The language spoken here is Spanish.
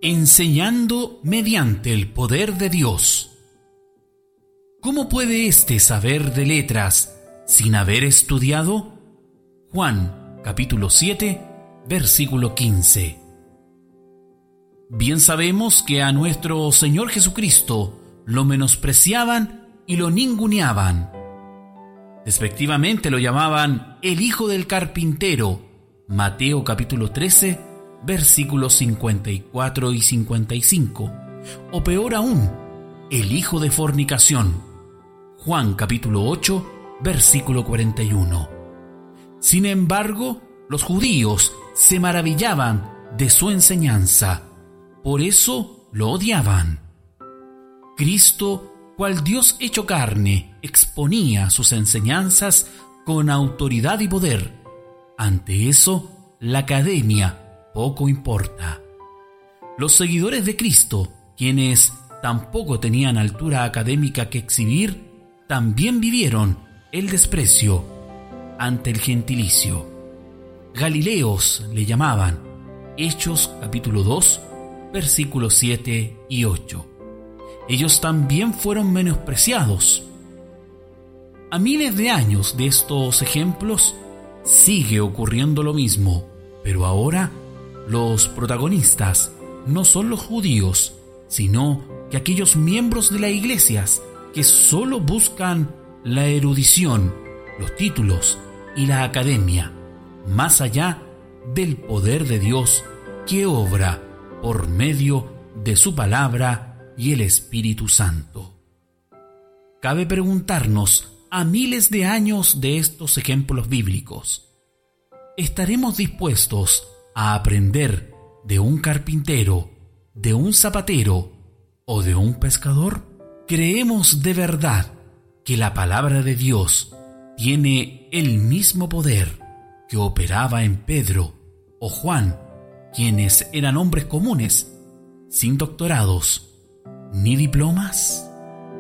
Enseñando mediante el poder de Dios. ¿Cómo puede éste saber de letras sin haber estudiado? Juan, capítulo 7, versículo 15. Bien sabemos que a nuestro Señor Jesucristo lo menospreciaban y lo ninguneaban. Despectivamente lo llamaban el Hijo del Carpintero, Mateo capítulo 13, versículos 54 y 55, o peor aún, el hijo de fornicación, Juan capítulo 8, versículo 41. Sin embargo, los judíos se maravillaban de su enseñanza, por eso lo odiaban. Cristo, cual Dios hecho carne, exponía sus enseñanzas con autoridad y poder. Ante eso, la academia poco importa. Los seguidores de Cristo, quienes tampoco tenían altura académica que exhibir, también vivieron el desprecio ante el gentilicio. Galileos le llamaban, Hechos capítulo 2, versículos 7 y 8. Ellos también fueron menospreciados. A miles de años de estos ejemplos sigue ocurriendo lo mismo, pero ahora los protagonistas no son los judíos, sino que aquellos miembros de las iglesias que solo buscan la erudición, los títulos y la academia, más allá del poder de Dios que obra por medio de su palabra y el Espíritu Santo. Cabe preguntarnos, a miles de años de estos ejemplos bíblicos, ¿estaremos dispuestos a aprender de un carpintero, de un zapatero o de un pescador? ¿Creemos de verdad que la palabra de Dios tiene el mismo poder que operaba en Pedro o Juan, quienes eran hombres comunes, sin doctorados ni diplomas?